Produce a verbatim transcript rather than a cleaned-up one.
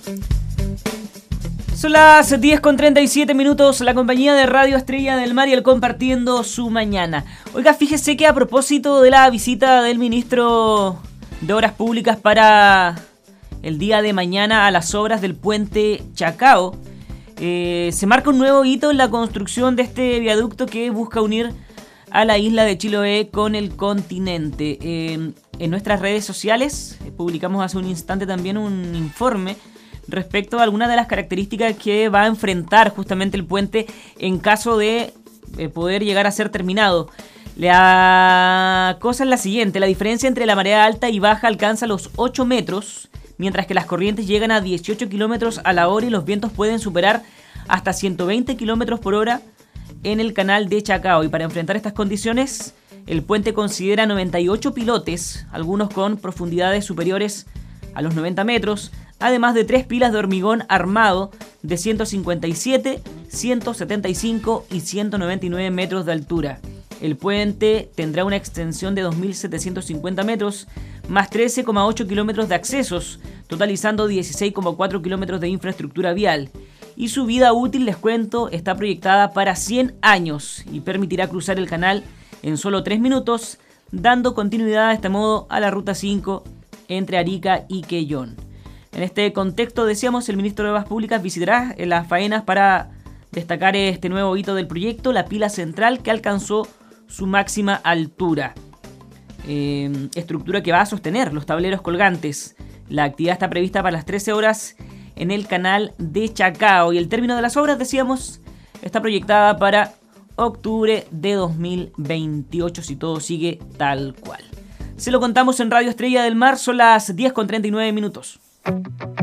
Son las diez con treinta y siete minutos, la compañía de Radio Estrella del Mar y el Compartiendo su Mañana. Oiga, fíjese que a propósito de la visita del ministro de Obras Públicas para el día de mañana a las obras del puente Chacao, eh, se marca un nuevo hito en la construcción de este viaducto que busca unir a la isla de Chiloé con el continente. Eh, en nuestras redes sociales publicamos hace un instante también un informe respecto a algunas de las características que va a enfrentar justamente el puente en caso de eh, poder llegar a ser terminado. La cosa es la siguiente: la diferencia entre la marea alta y baja alcanza los ocho metros, mientras que las corrientes llegan a dieciocho kilómetros a la hora y los vientos pueden superar hasta ciento veinte kilómetros por hora en el canal de Chacao. Y para enfrentar estas condiciones, el puente considera noventa y ocho pilotes, algunos con profundidades superiores a los noventa metros, además de tres pilas de hormigón armado de ciento cincuenta y siete, ciento setenta y cinco y ciento noventa y nueve metros de altura. El puente tendrá una extensión de dos mil setecientos cincuenta metros, más trece coma ocho kilómetros de accesos, totalizando dieciséis coma cuatro kilómetros de infraestructura vial. Y su vida útil, les cuento, está proyectada para cien años y permitirá cruzar el canal en solo tres minutos, dando continuidad de este modo a la Ruta cinco entre Arica y Quellón. En este contexto, decíamos, el ministro de Obras Públicas visitará las faenas para destacar este nuevo hito del proyecto, la pila central que alcanzó su máxima altura. Eh, estructura que va a sostener los tableros colgantes. La actividad está prevista para las trece horas en el canal de Chacao y el término de las obras, decíamos, está proyectada para octubre de dos mil veintiocho si todo sigue tal cual. Se lo contamos en Radio Estrella del Mar, son las diez con treinta y nueve minutos.